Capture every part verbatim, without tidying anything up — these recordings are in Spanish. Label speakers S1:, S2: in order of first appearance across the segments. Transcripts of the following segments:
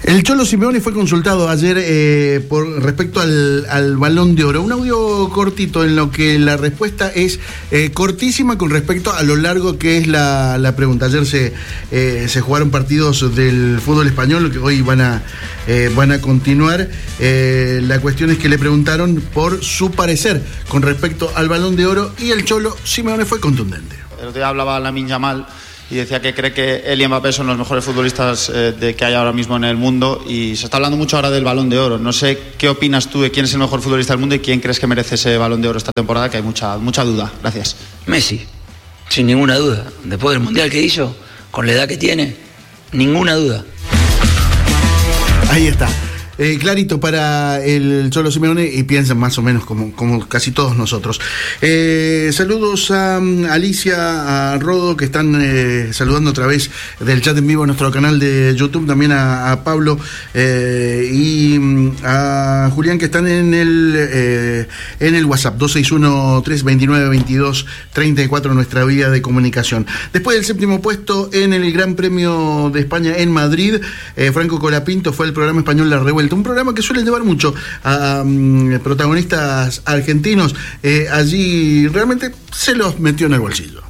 S1: El Cholo Simeone fue consultado ayer eh, por respecto al, al Balón de Oro. Un audio cortito en lo que la respuesta es eh, cortísima con respecto a lo largo que es la, la pregunta. Ayer se, eh, se jugaron partidos del fútbol español que hoy van a, eh, van a continuar. Eh, la cuestión es que le preguntaron por su parecer con respecto al Balón de Oro y el Cholo Simeone fue contundente.
S2: El otro día hablaba Lamine Yamal y decía que cree que él y Mbappé son los mejores futbolistas eh, de que hay ahora mismo en el mundo, y se está hablando mucho ahora del Balón de Oro. No sé qué opinas tú de quién es el mejor futbolista del mundo y quién crees que merece ese Balón de Oro esta temporada, que hay mucha, mucha duda. Gracias.
S3: Messi, sin ninguna duda. Después del Mundial que hizo, con la edad que tiene, ninguna duda.
S1: Ahí está. Eh, clarito para el Cholo Simeone, y piensan más o menos como, como casi todos nosotros. Eh, saludos a um, Alicia, a Rodo, que están eh, saludando a través del chat en vivo en nuestro canal de YouTube, también a, a Pablo eh, y um, a Julián, que están en el eh, en el WhatsApp dos seis uno, tres dos nueve, veintidós treinta y cuatro, nuestra vía de comunicación. Después del séptimo puesto en el Gran Premio de España en Madrid, eh, Franco Colapinto fue el programa español La Revuelta, un programa que suele llevar mucho a um, protagonistas argentinos. Eh, allí realmente se los metió en el bolsillo.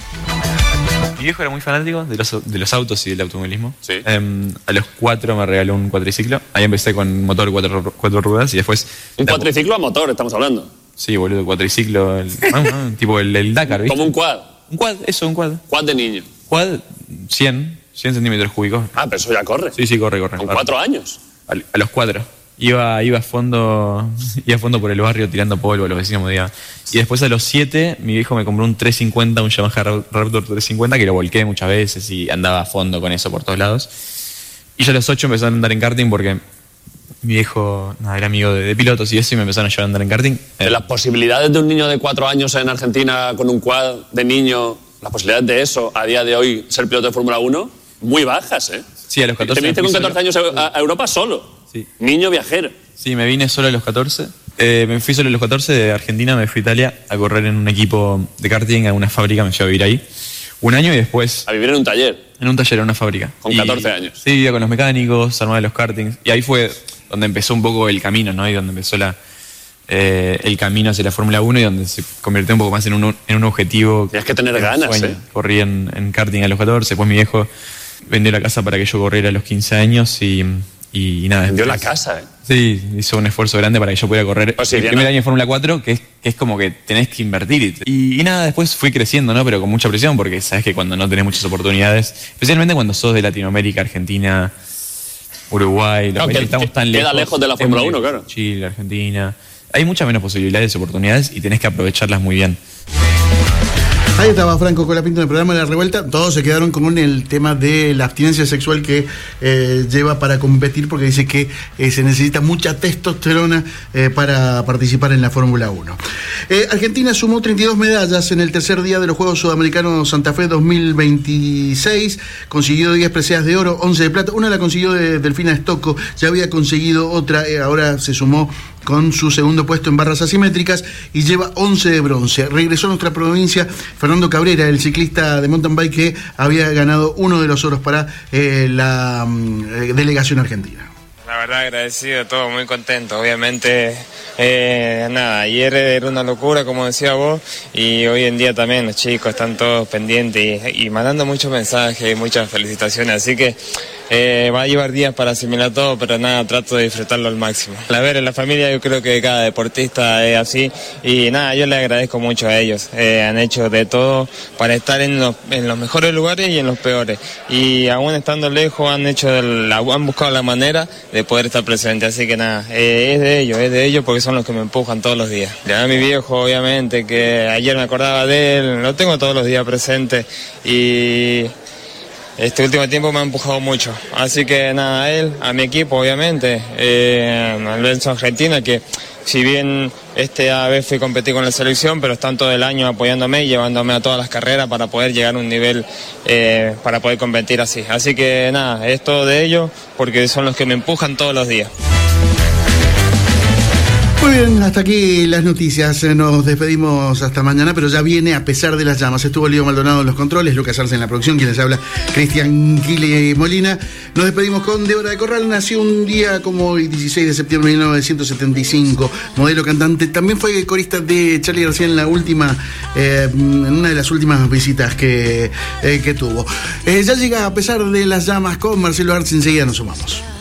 S4: Mi viejo era muy fanático de los, de los autos y del automovilismo.
S5: Sí.
S4: Eh, a los cuatro me regaló un cuatriciclo. Ahí empecé con motor cuatro, cuatro ruedas y después...
S5: Un cuatriciclo a motor, estamos hablando.
S4: Sí, boludo, cuatriciclo. El, no, no, tipo el, el Dakar, ¿viste?
S5: Como un quad.
S4: Un quad, eso, un quad.
S5: Quad de niño.
S4: Quad, cien, cien centímetros cúbicos.
S5: Ah, pero eso ya corre.
S4: Sí, sí, corre, corre.
S5: Con
S4: corre.
S5: cuatro años.
S4: A, a los cuatro. Iba, iba a fondo iba a fondo por el barrio tirando polvo, los vecinos me digan. Y después a los siete mi viejo me compró un trescientos cincuenta, un Yamaha Raptor trescientos cincuenta, que lo volqué muchas veces y andaba a fondo con eso por todos lados. Y yo a los ocho empecé a andar en karting porque mi viejo nada, era amigo de, de pilotos y eso, y me empezaron a llevar a andar en karting.
S5: De las posibilidades de un niño de cuatro años en Argentina con un quad de niño, las posibilidades de eso a día de hoy, ser piloto de Fórmula uno, muy bajas, ¿eh?
S4: Sí, a los catorce.
S5: Te viniste con catorce años a, a Europa solo.
S4: Sí.
S5: Niño viajero.
S4: Sí, me vine solo a los catorce. Eh, me fui solo a los catorce de Argentina, me fui a Italia a correr en un equipo de karting, a una fábrica, me fui a vivir ahí un año y después...
S5: A vivir en un taller.
S4: En un taller, en una fábrica.
S5: Con
S4: y,
S5: catorce años.
S4: Sí, iba con los mecánicos, armaba los kartings. Y ahí fue donde empezó un poco el camino, ¿no? Y donde empezó la, eh, el camino hacia la Fórmula uno y donde se convirtió un poco más en un, en un objetivo.
S5: Tienes que tener ganas,
S4: sueño.
S5: ¿eh?
S4: Corrí en, en karting a los catorce, después mi viejo vendió la casa para que yo corriera a los quince años y... Y, y nada,
S5: vendió
S4: después,
S5: la casa, ¿eh?
S4: Sí, hizo un esfuerzo grande para que yo pudiera correr
S5: pues sí,
S4: el primer
S5: no.
S4: año en Fórmula cuatro, que es, que es como que tenés que invertir. Y, y nada, después fui creciendo, ¿no? Pero con mucha presión, porque sabes que cuando no tenés muchas oportunidades, especialmente cuando sos de Latinoamérica, Argentina, Uruguay, los
S5: Claro,
S4: países
S5: que-
S4: estamos
S5: que
S4: tan
S5: queda
S4: lejos.
S5: lejos de la
S4: es
S5: Fórmula
S4: muy
S5: uno,
S4: lejos.
S5: claro.
S4: Chile, Argentina. Hay muchas menos posibilidades y oportunidades y tenés que aprovecharlas muy bien.
S1: Ahí estaba Franco Colapinto en el programa de La Revuelta. Todos se quedaron con el tema de la abstinencia sexual que eh, lleva para competir, porque dice que eh, se necesita mucha testosterona eh, para participar en la Fórmula uno. Eh, Argentina sumó treinta y dos medallas en el tercer día de los Juegos Sudamericanos Santa Fe dos mil veintiséis. Consiguió diez preseas de oro, once de plata. Una la consiguió de Delfina Stocco, ya había conseguido otra, eh, ahora se sumó con su segundo puesto en barras asimétricas y lleva once de bronce. Regresó a nuestra provincia Fernando Cabrera, el ciclista de mountain bike que había ganado uno de los oros para eh, la eh, delegación argentina.
S6: La verdad agradecido, todo muy contento, obviamente eh, nada, ayer era una locura como decía vos y hoy en día también los chicos están todos pendientes y, y mandando muchos mensajes y muchas felicitaciones, así que eh, va a llevar días para asimilar todo, pero nada, trato de disfrutarlo al máximo. A ver, en la familia yo creo que cada deportista es así y nada, yo les agradezco mucho a ellos, eh, han hecho de todo para estar en los, en los mejores lugares y en los peores y aún estando lejos han hecho el, han buscado la manera de poder estar presente, así que nada, eh, es de ellos, es de ellos porque son los que me empujan todos los días. Ya a mi viejo, obviamente, que ayer me acordaba de él, lo tengo todos los días presente y este último tiempo me ha empujado mucho, así que nada, a él, a mi equipo, obviamente, eh, al Benzo Argentina, que si bien este a vez fui a competir con la selección, pero están todo el año apoyándome y llevándome a todas las carreras para poder llegar a un nivel, eh, para poder competir así. Así que nada, es todo de ellos porque son los que me empujan todos los días.
S1: Muy bien, hasta aquí las noticias. Nos despedimos hasta mañana, pero ya viene A Pesar de las Llamas. Estuvo Leo Maldonado en los controles, Lucas Arce en la producción, quienes habla Cristian Guille Molina. Nos despedimos con Débora de Corral. Nació un día como hoy, dieciséis de septiembre de mil novecientos setenta y cinco. Modelo, cantante. También fue corista de Charly García en la última, eh, en una de las últimas visitas que, eh, que tuvo. Eh, ya llega A Pesar de las Llamas con Marcelo Arce. Enseguida nos sumamos.